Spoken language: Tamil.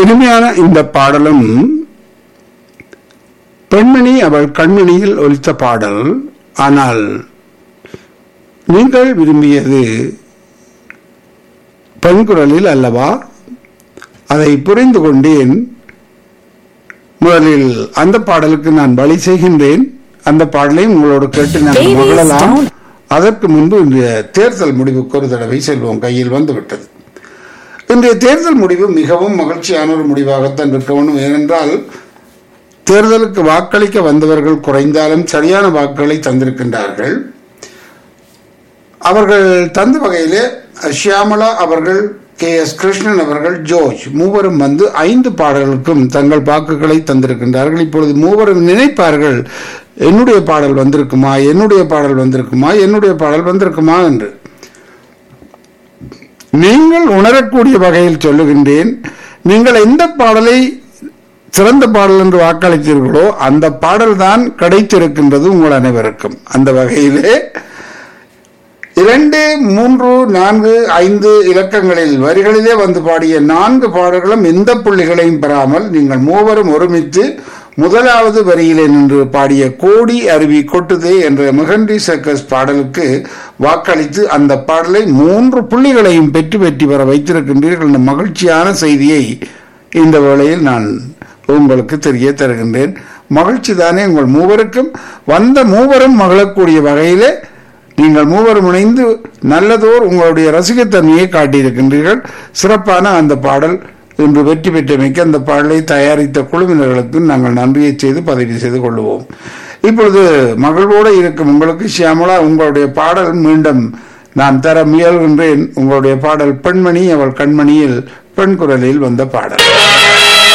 இனிமையான இந்த பாடலும் பெண்மணி அவள் கண்மணியில் ஒலித்த பாடல். ஆனால் நீங்கள் விரும்பியது பெண் குரலில் அல்லவா? அதை புரிந்து கொண்டேன். முதலில் அந்த பாடலுக்கு நான் வழி செய்கின்றேன். அந்த பாடலை உங்களோடு கேட்டு நாங்கள் மகிழலாம். அதற்கு முன்பு இன்றைய தேர்தல் முடிவுக்கு ஒரு தடவை செல்வோம். கையில் வந்துவிட்டது. இன்றைய தேர்தல் முடிவு மிகவும் மகிழ்ச்சியான ஒரு முடிவாகத்தான் இருக்க வேண்டும். ஏனென்றால் தேர்தலுக்கு வாக்களிக்க வந்தவர்கள் குறைந்தாலும் சரியான வாக்குகளை தந்திருக்கின்றார்கள். அவர்கள் தந்த வகையிலே ஷியாமலா அவர்கள், KS கிருஷ்ணன் அவர்கள், ஜோர்ஜ் மூவரும் வந்து 5 பாடல்களுக்கும் தங்கள் வாக்குகளை தந்திருக்கின்றார்கள். இப்பொழுது மூவரும் நினைப்பார்கள், என்னுடைய பாடல் வந்திருக்குமா, என்னுடைய பாடல் வந்திருக்குமா, என்னுடைய பாடல் வந்திருக்குமா என்று. நீங்கள் உணரக்கூடிய வகையில் சொல்லுகின்றேன். நீங்கள் எந்த பாடலை சிறந்த பாடல் என்று வாக்களித்தீர்களோ அந்த பாடல் தான் கிடைத்திருக்கின்றது உங்கள் அனைவருக்கும். அந்த வகையிலே 2, 3, 4, 5 இலக்கங்களில் வரிகளிலே வந்து பாடிய 4 பாடல்களும் எந்த புள்ளிகளையும் பெறாமல் நீங்கள் மூவரும் ஒருமித்து முதலாவது வரியிலே நின்று பாடிய கோடி அருவி கொட்டுதே என்ற மெஹந்தி சர்க்கஸ் பாடலுக்கு வாக்களித்து அந்த பாடலை 3 புள்ளிகளையும் பெற்று வெற்றி பெற வைத்திருக்கின்றீர்கள் என்ற மகிழ்ச்சியான செய்தியை இந்த வேளையில் நான் உங்களுக்கு தெரிய தருகின்றேன். மகிழ்ச்சி தானே உங்கள் மூவருக்கும்? வந்த மூவரும் மகிழக்கூடிய வகையிலே நீங்கள் மூவரும் இணைந்து நல்லதோர் உங்களுடைய ரசிகத்தன்மையை காட்டியிருக்கின்றீர்கள். சிறப்பான அந்த பாடல் இன்று வெற்றி பெற்றமைக்கு அந்த பாடலை தயாரித்த குழுவினர்களுக்கு நாங்கள் நன்றியை செய்து பதிவு செய்து கொள்வோம். இப்பொழுது மகிழ்வோடு இருக்கும் உங்களுக்கு ஷியாமலா, உங்களுடைய பாடல் மீண்டும் நான் தர முயல்கின்றேன். உங்களுடைய பாடல் பெண்மணி அவள் கண்மணியில் பெண் குரலில் வந்த பாடல்.